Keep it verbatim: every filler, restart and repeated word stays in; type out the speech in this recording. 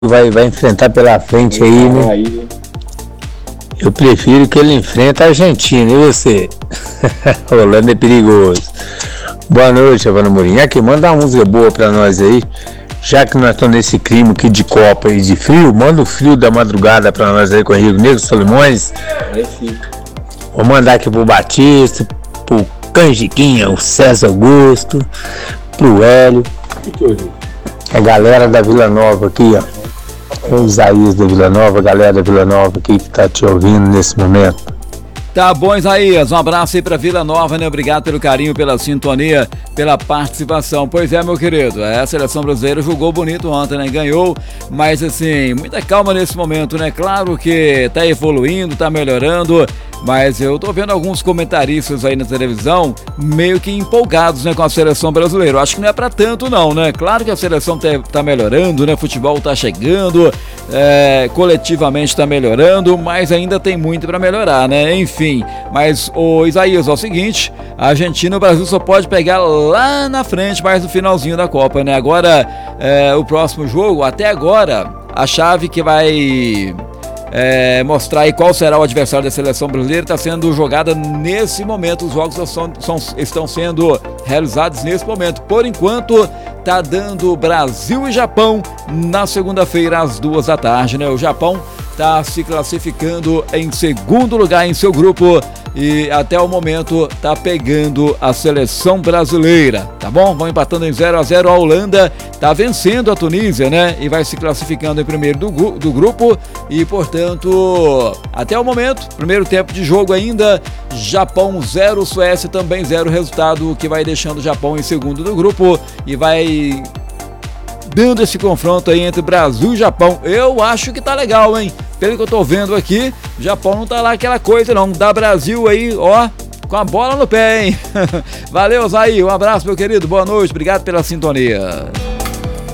vai, vai enfrentar pela frente aí, né? Eu prefiro que ele enfrente a Argentina, e você? Holanda é perigoso. Boa noite, Evandro Amorim. Aqui, manda uma música boa pra nós aí. Já que nós estamos nesse clima aqui de Copa e de frio, manda o frio da madrugada pra nós aí com o Rio Negro Solimões. É sim. Vou mandar aqui pro Batista, pro Canjiquinha, o César Augusto, pro Hélio. A galera da Vila Nova aqui, ó. O Isaías da Vila Nova, a galera da Vila Nova aqui que tá te ouvindo nesse momento. Tá bom, Isaías, um abraço aí pra Vila Nova, né? Obrigado pelo carinho, pela sintonia, pela participação. Pois é, meu querido, a seleção brasileira jogou bonito ontem, né? Ganhou, mas assim, muita calma nesse momento, né? Claro que tá evoluindo, tá melhorando, mas eu tô vendo alguns comentaristas aí na televisão meio que empolgados, né, com a seleção brasileira. Eu acho que não é pra tanto não, né? Claro que a seleção tá, tá melhorando, né? Futebol tá chegando, é, coletivamente tá melhorando, mas ainda tem muito pra melhorar, né? Enfim, mas o Isaías, é o seguinte, a Argentina e o Brasil só pode pegar lá na frente, mais no finalzinho da Copa, né? Agora, é, o próximo jogo, até agora, a chave que vai... É, mostrar aí qual será o adversário da seleção brasileira está sendo jogada nesse momento. Os jogos são, são, estão sendo realizados nesse momento. Por enquanto, tá dando Brasil e Japão na segunda-feira às duas da tarde, né? O Japão está se classificando em segundo lugar em seu grupo e até o momento tá pegando a seleção brasileira, tá bom? Vão empatando em zero a zero. A Holanda tá vencendo a Tunísia, né? E vai se classificando em primeiro do, do grupo e, portanto, até o momento, primeiro tempo de jogo ainda, Japão zero, Suécia também zero, resultado que vai deixando o Japão em segundo do grupo e vai dando esse confronto aí entre Brasil e Japão. Eu acho que tá legal, hein? Pelo que eu tô vendo aqui, o Japão não tá lá aquela coisa não, dá Brasil aí, ó, com a bola no pé, hein? Valeu, Zaí, um abraço, meu querido, boa noite, obrigado pela sintonia.